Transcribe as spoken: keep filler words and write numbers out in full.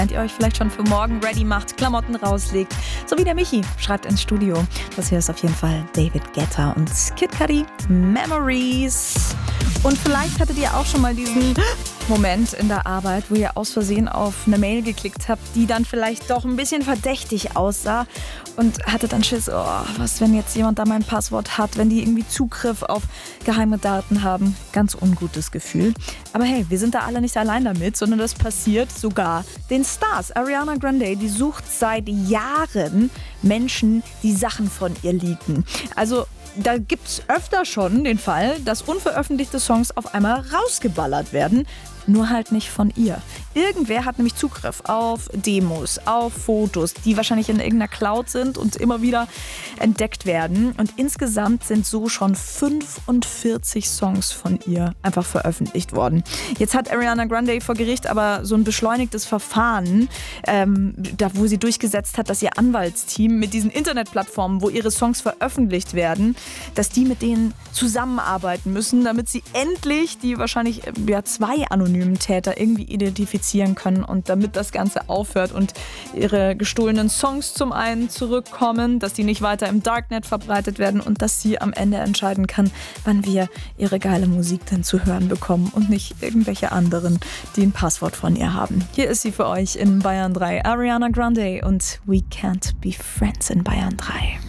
Während ihr euch vielleicht schon für morgen ready macht, Klamotten rauslegt. So wie der Michi schreibt ins Studio. Das hier ist auf jeden Fall David Guetta und Kid Cudi, Memories. Und vielleicht hattet ihr auch schon mal diesen Moment in der Arbeit, wo ihr aus Versehen auf eine Mail geklickt habt, die dann vielleicht doch ein bisschen verdächtig aussah und hattet dann Schiss, oh, was, wenn jetzt jemand da mein Passwort hat, wenn die irgendwie Zugriff auf geheime Daten haben. Ganz ungutes Gefühl. Aber hey, wir sind da alle nicht allein damit, sondern das passiert sogar den Stars. Ariana Grande, die sucht seit Jahren Menschen, die Sachen von ihr leaken. Also da gibt es öfter schon den Fall, dass unveröffentlichte Songs auf einmal rausgeballert werden. Nur halt nicht von ihr. Irgendwer hat nämlich Zugriff auf Demos, auf Fotos, die wahrscheinlich in irgendeiner Cloud sind und immer wieder entdeckt werden. Und insgesamt sind so schon fünfundvierzig Songs von ihr einfach veröffentlicht worden. Jetzt hat Ariana Grande vor Gericht aber so ein beschleunigtes Verfahren, ähm, da wo sie durchgesetzt hat, dass ihr Anwaltsteam mit diesen Internetplattformen, wo ihre Songs veröffentlicht werden, dass die mit denen zusammenarbeiten müssen, damit sie endlich die wahrscheinlich ja, zwei anonymen Täter irgendwie identifizieren können und damit das Ganze aufhört und ihre gestohlenen Songs zum einen zurückkommen, dass die nicht weiter im Darknet verbreitet werden und dass sie am Ende entscheiden kann, wann wir ihre geile Musik denn zu hören bekommen und nicht irgendwelche anderen, die ein Passwort von ihr haben. Hier ist sie für euch in Bayern drei, Ariana Grande und We Can't Be Friends in Bayern drei.